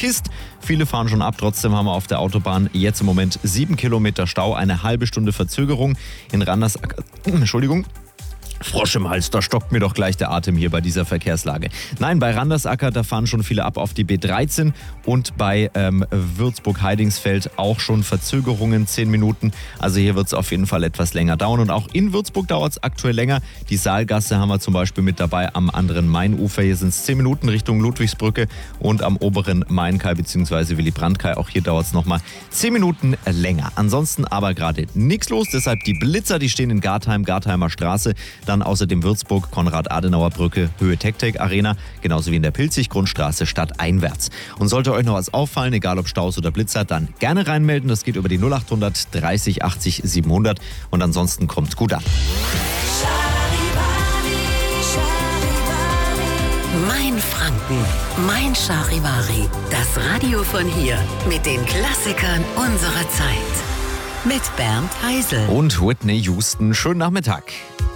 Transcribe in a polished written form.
Kist. Viele fahren schon ab, trotzdem haben wir auf der Autobahn jetzt im Moment 7 Kilometer Stau, eine halbe Stunde Verzögerung in Randersacker. Entschuldigung. Frosch im Hals, da stockt mir doch gleich der Atem hier bei dieser Verkehrslage. Nein, bei Randersacker, da fahren schon viele ab auf die B13 und bei Würzburg-Heidingsfeld auch schon Verzögerungen, 10 Minuten. Also hier wird es auf jeden Fall etwas länger dauern und auch in Würzburg dauert es aktuell länger. Die Saalgasse haben wir zum Beispiel mit dabei am anderen Mainufer. Hier sind es 10 Minuten Richtung Ludwigsbrücke und am oberen Mainkai bzw. Willy-Brandt-Kai. Auch hier dauert es nochmal 10 Minuten länger. Ansonsten aber gerade nichts los, deshalb die Blitzer, die stehen in Gartheim, Gartheimer Straße. Dann außerdem Würzburg, Konrad-Adenauer-Brücke, Höhe Tech-Tech Arena, genauso wie in der Pilzig-Grundstraße stadteinwärts. Und sollte euch noch was auffallen, egal ob Staus oder Blitzer, dann gerne reinmelden. Das geht über die 0800 30 80 700 und ansonsten kommt's gut an. Mein Franken, mein Charivari, das Radio von hier mit den Klassikern unserer Zeit. Mit Bernd Heisel und Whitney Houston. Schönen Nachmittag.